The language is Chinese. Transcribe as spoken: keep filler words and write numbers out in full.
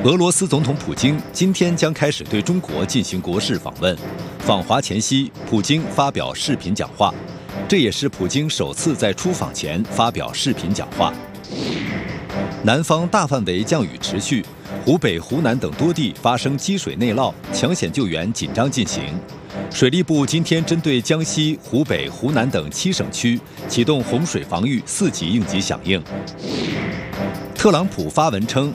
俄罗斯总统普京今天将开始对中国进行国事访问。访华前夕，普京发表视频讲话，这也是普京首次在出访前发表视频讲话。南方大范围降雨持续，湖北、湖南等多地发生积水内涝，抢险救援紧张进行。水利部今天针对江西、湖北、湖南等七省区启动洪水防御四级应急响应。特朗普发文称，